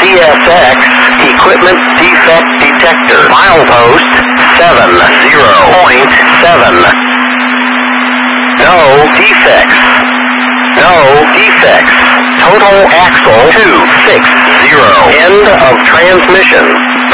TSX, equipment defect detector. Milepost 70.7. No defects. No defects. Total axle 260. End of transmission.